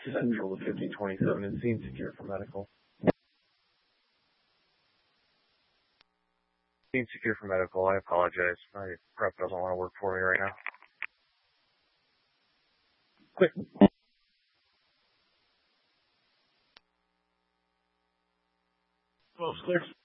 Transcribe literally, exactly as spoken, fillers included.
Central to fifty twenty-seven and Scene Secure for medical. Scene Secure for medical, I apologize. My rep doesn't want to work for me right now. Quick. twelve clear.